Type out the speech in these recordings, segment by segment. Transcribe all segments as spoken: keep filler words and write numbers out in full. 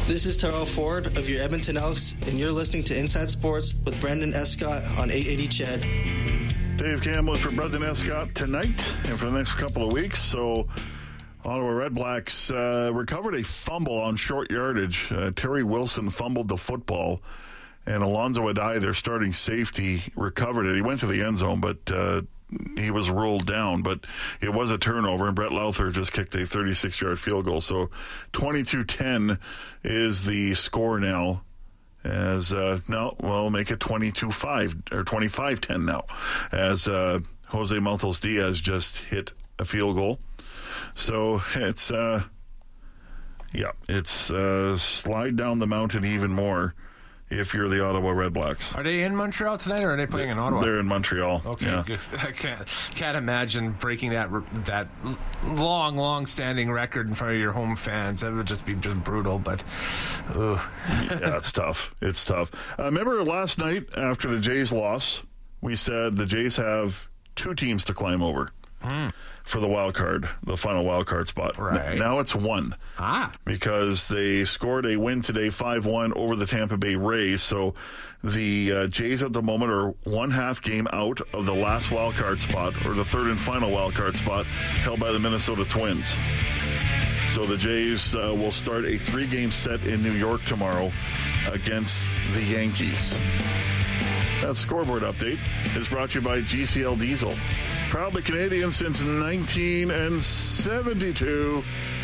This is Terrell Ford of your Edmonton Elks, and you're listening to Inside Sports with Brendan Escott on eight eighty C H E D. Dave Campbell for Brendan Escott tonight and for the next couple of weeks. So, Ottawa Redblacks uh, recovered a fumble on short yardage. Uh, Terry Wilson fumbled the football, and Alonzo Adai, their starting safety, recovered it. He went to the end zone, but uh, he was rolled down. But it was a turnover, and Brett Lowther just kicked a thirty-six-yard field goal. So twenty-two ten is the score now. As uh, no, we'll make it twenty-two five or twenty-five ten now, as uh, Jose Maltos Diaz just hit a field goal. So it's uh, yeah, it's uh, slide down the mountain even more if you're the Ottawa Redblacks. Are they in Montreal tonight, or are they playing in Ottawa? They're in Montreal. Okay, yeah. good. I can't can't imagine breaking that that long, long-standing record in front of your home fans. That would just be just brutal. But, ooh. Yeah, it's tough. It's tough. Uh, remember last night after the Jays loss, we said the Jays have two teams to climb over. Mm. For the wild card, the final wild card spot. Right. Now it's one. Ah. Because they scored a win today, five one, over the Tampa Bay Rays. So the uh, Jays at the moment are one half game out of the last wild card spot, or the third and final wild card spot, held by the Minnesota Twins. So the Jays uh, will start a three-game set in New York tomorrow against the Yankees. That scoreboard update is brought to you by G C L Diesel. Proudly Canadian since nineteen seventy-two.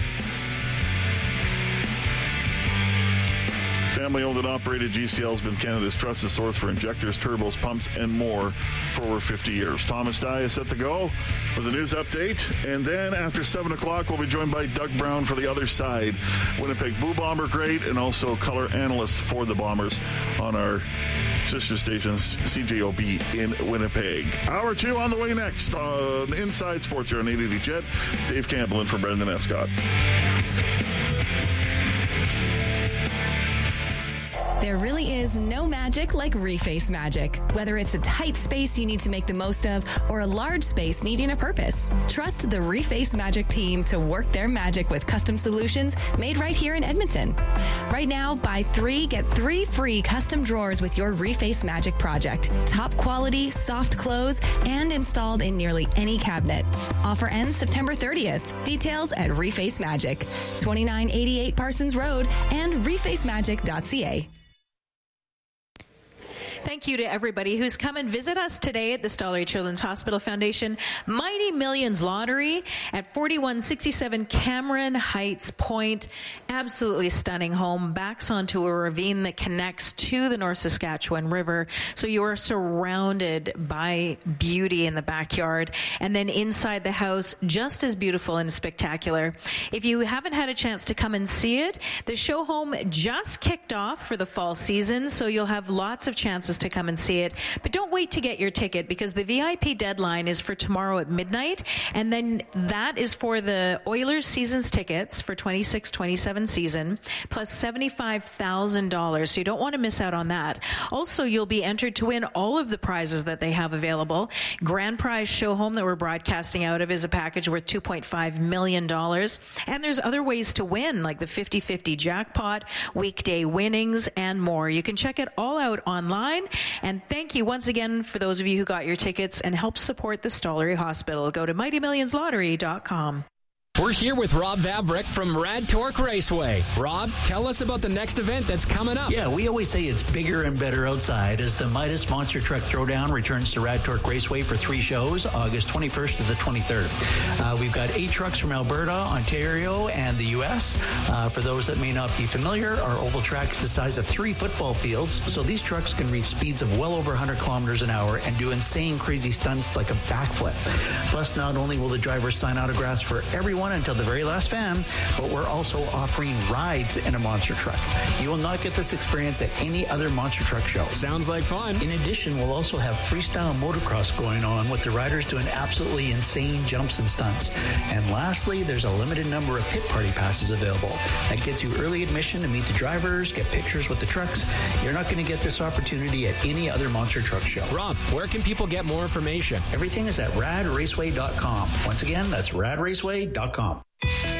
Family-owned and operated, G C L has been Canada's trusted source for injectors, turbos, pumps, and more for over fifty years. Thomas Dye is set to go with a news update. And then after seven o'clock, we'll be joined by Doug Brown for The Other Side. Winnipeg Blue Bomber great, and also color analyst for the Bombers on our sister stations, C J O B in Winnipeg. Hour two on the way next on Inside Sports here on eight eighty C H E D. Dave Campbell in for Brendan Escott. There really is no magic like Reface magic. Whether it's a tight space you need to make the most of or a large space needing a purpose, trust the Reface Magic team to work their magic with custom solutions made right here in Edmonton. Right now, buy three, get three free custom drawers with your Reface Magic project. Top quality, soft close, and installed in nearly any cabinet. Offer ends September thirtieth. Details at Reface Magic, twenty-nine eighty-eight Parsons Road and reface magic dot c a. Thank you to everybody who's come and visit us today at the Stollery Children's Hospital Foundation Mighty Millions Lottery at forty-one sixty-seven Cameron Heights Point. Absolutely stunning home. Backs onto a ravine that connects to the North Saskatchewan River. So you are surrounded by beauty in the backyard. And then inside the house, just as beautiful and spectacular. If you haven't had a chance to come and see it, the show home just kicked off for the fall season. So you'll have lots of chances to come and see it. But don't wait to get your ticket, because the V I P deadline is for tomorrow at midnight, and then that is for the Oilers season's tickets for twenty-six twenty-seven season, plus seventy-five thousand dollars. So you don't want to miss out on that. Also, you'll be entered to win all of the prizes that they have available. Grand prize show home that we're broadcasting out of is a package worth two point five million dollars. And there's other ways to win, like the fifty-fifty jackpot, weekday winnings, and more. You can check it all out online. And thank you once again for those of you who got your tickets and help support the Stollery Hospital. Go to mighty millions lottery dot com. We're here with Rob Vavrick from Rad Torque Raceway. Rob, tell us about the next event that's coming up. Yeah, we always say it's bigger and better outside as the Midas Monster Truck Throwdown returns to Rad Torque Raceway for three shows, August twenty-first to the twenty-third. Uh, we've got eight trucks from Alberta, Ontario, and the U S. Uh, for those that may not be familiar, our oval track is the size of three football fields, so these trucks can reach speeds of well over one hundred kilometers an hour and do insane, crazy stunts like a backflip. Plus, not only will the drivers sign autographs for everyone until the very last fan, but we're also offering rides in a monster truck. You will not get this experience at any other monster truck show. Sounds like fun. In addition, we'll also have freestyle motocross going on with the riders doing absolutely insane jumps and stunts. And lastly, there's a limited number of pit party passes available. That gets you early admission to meet the drivers, get pictures with the trucks. You're not going to get this opportunity at any other monster truck show. Rob, where can people get more information? Everything is at rad raceway dot com. Once again, that's rad raceway dot com.